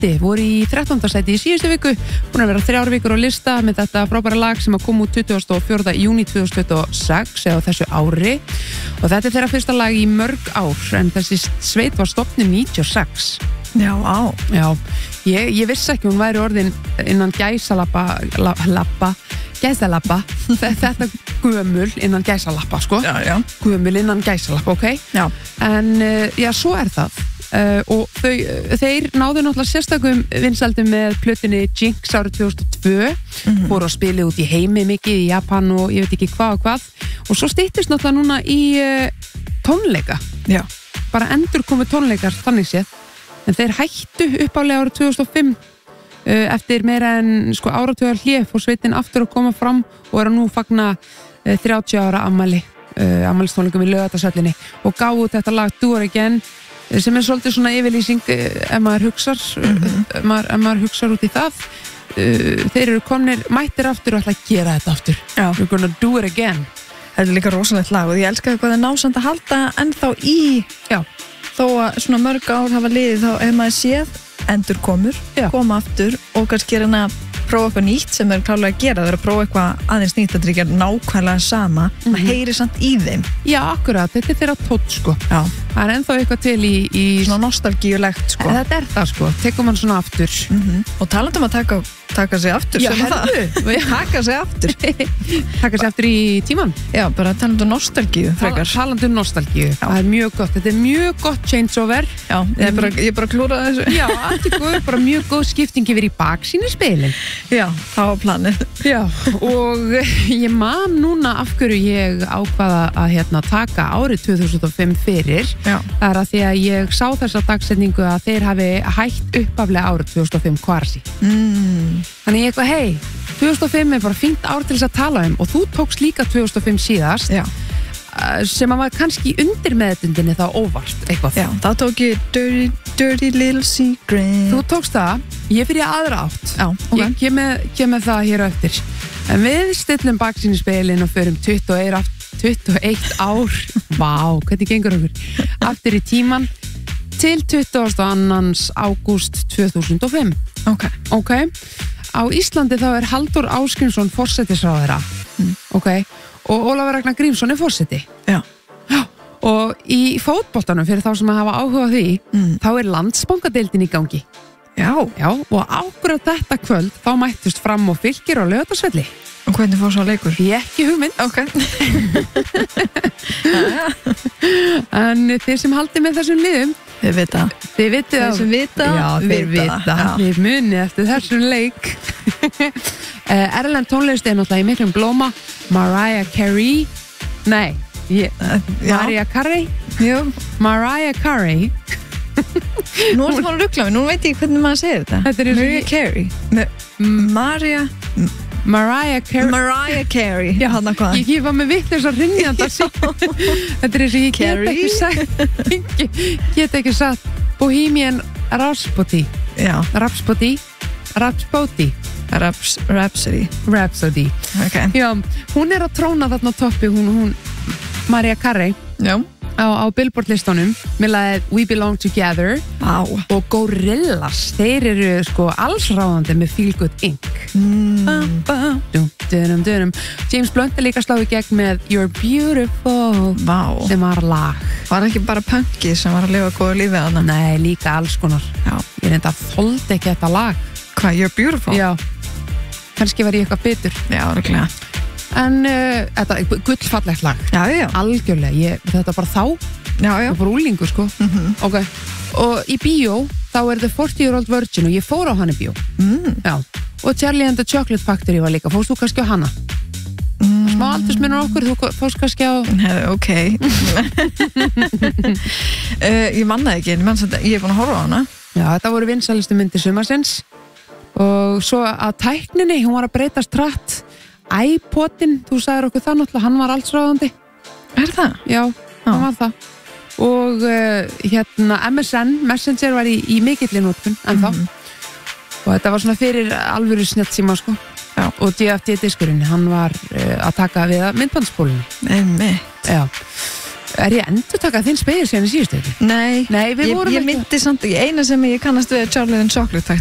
Addi voru í 13. sæti í síðustu viku, búin að vera 3 vikur á lista með þetta frábæra lag sem að kom út 24. júní 2026 eða þessu ári og þetta er þeirra fyrsta lag í mörg ár en þessi sveit var stofnuð 96. Já, Já, ég vissi ekki hún væri orðin innan gæsalappa þetta gömul innan gæsalappa sko já. gömul innan gæsalappa, ok Já. en já, svo er það og þeir náðu náttúrulega sérstakum vinsældum með plötunni Jinx árið 2002 voru að spila út í heimi mikið í Japan og ég veit ekki hvað og hvað og svo styttist náttúrulega núna í tónleika Já. bara endur komið tónleikar þannig séð en þeir hættu uppálega árið 2005 eftir meira en sko áratugar hlé fór sveitin aftur að koma fram og er að nú fagna 30 ára afmælistónleikum í Laugardalshöllinni og gáðu þetta lag Do It Again sem er svolítið svona yfirlýsing ef maður hugsar út í það þeir eru komnir mættir aftur og ætla að gera þetta aftur We're gonna do it again Þetta er líka rosalegt lag og ég elska hvað það násamt að halda ennþá í þó að svona mörg ár hafa liðið þá ef maður séð endur koma aftur og kannski er hann að prófa eitthvað nýtt sem er klálega að gera það er að prófa eitthvað aðeins nýtt að tryggja nákvæmlega sama maður heyri samt í þeim Já, akkurat, þetta er þeirra tótt sko það er ennþá eitthvað til í svona nostalgíulegt sko þetta er það sko, tekum hann svona aftur og talandum að taka sig aftur Já, taka sig aftur taka sig aftur í tíman Já, bara talandum nostalgíu talandum nostalgíu, það er mjög gott þetta er mjög gott changeover Já, ég bara klúra þessu Já, allt er góð, bara mjög góð skipting yfir í baksýnisspegilinn Já, það var planið Já, og ég man núna af hverju ég ákvaða að taka árið 2005 fyrir Já. það er að því að ég sá þessa dagsetningu að þeir hafi hætt uppaflega árið 2005 kvarsi Þannig ég eitthvað, hei 2005 er bara fínt ár til þess að tala og þú tókst líka 2005 síðast Já. sem að var kannski undir meðutundinni þá óvart eitthvað Já, þá tók ég Dirty Little Secret Þú tókst það, ég fyrir aðra átt Já, okay. Ég kem með það hér á eftir en við stillum baksýnisspegilinn og förum 21 ár Vá, hvernig gengur okkur aftur í tíman til 22. ágúst 2005 Ok Á Íslandi þá er Halldór Ásgrímsson forsætisráðherra Ok og Ólafur Ragnar Grímsson er forseti Já. Og í fótboltanum fyrir þá sem að hafa áhuga á því þá er Landsbankadeildin í gangi Já. Og ákvörð þetta kvöld þá mættust Fram og Fylkir á Laugardalsvelli Og hvernig fór svo leikur? Ég ekki hugmynd Ok En þeir sem haldi með þessum liðum Þið vita Þeir sem vita Já, þeir vita Þeir muni eftir þessum leik Erlend tónlist er náttúrulega í miklum blóma Mariah Carey Nei Mariah Carey Jú. Mariah Carey Nú ertu bara að rugla mig, nú veit ég hvernig maður segir þetta Mariah Carey Mariah Carey Já, ég var með vitleis að rinja þetta er eins og ég get ekki sagt Bohemian Rhapsody Rhapsody okay. Já, hún er að tróna þarna á toppi hún Mariah Carey á Billboard listunum með lagið We Belong Together og Gorillaz þeir eru sko allsráðandi með Feel Good Inc James Blunt er líka sláð í gegn með You're Beautiful sem var lag Var ekki bara punky sem var að lifa góða lífið þarna? Nei, líka alls konar Ég reynda að þoldi ekki þetta lag Hvað, You're Beautiful? Já, kannski var ég eitthvað bitur Já, reglega En þetta er gullfallegt lag Algjörlega, þetta bara þá Það var bara úlingur sko Ok, og í bíó þá er The 40-Year-Old Virgin og ég fór á hana í bíó Já, og Charlie and the Chocolate Factory var líka Fórst þú kannski á hana? Smá aldursmunur okkur, þú fórst kannski á Ok Ég mannaði ekki, ég er búin að horfa á hana Já, þetta voru vinsælustu myndir sumarsins og svo að tækninni hún var að breytast hratt iPodin, þú sagðir okkur það náttúrulega, hann var allsráðandi Er það? Já, hann var það og MSN Messenger var í mikilli notkun ennþá og þetta var svona fyrir alvöru snjallsíma sko og DFT diskurinn, hann var að taka við myndbandspólunni Einmitt Já Er ég endur taka þinn spegil síðan í síðustu? Nei, Nei, við vorum ég myndi samt, eina sem ég kannast við er Charlie and Chocolate